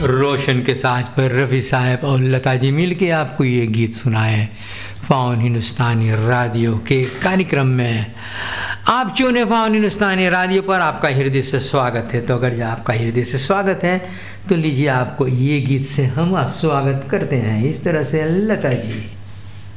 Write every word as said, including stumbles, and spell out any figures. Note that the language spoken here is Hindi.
रोशन के साथ पर रफ़ी साहब और लता जी मिल के आपको ये गीत सुनाए फ़ाउन हिंदुस्तानी रेडियो के कार्यक्रम में। आप चुने फ़ाउन हिंदुस्तानी रेडियो पर, आपका हृदय से स्वागत है। तो अगर आपका हृदय से स्वागत है तो लीजिए आपको ये गीत से हम आप स्वागत करते हैं। इस तरह से लता जी।